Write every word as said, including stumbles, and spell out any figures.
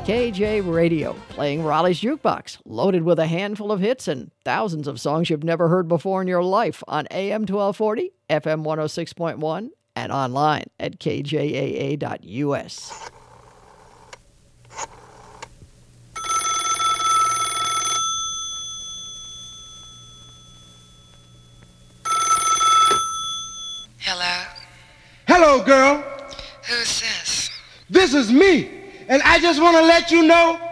K J Radio, playing Raleigh's Jukebox, loaded with a handful of hits and thousands of songs you've never heard before in your life on A M twelve forty, F M one oh six point one, and online at K J A A dot U S. Hello? Hello, girl. Who's this? This is me. And I just want to let you know